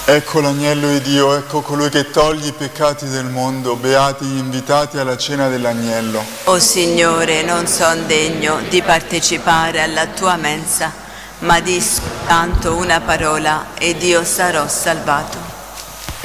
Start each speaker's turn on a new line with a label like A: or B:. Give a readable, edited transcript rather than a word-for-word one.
A: Ecco l'agnello di Dio, ecco colui che toglie i peccati del mondo, beati gli invitati alla cena dell'agnello.
B: O Signore, non son degno di partecipare alla tua mensa, ma di soltanto una parola ed io sarò salvato.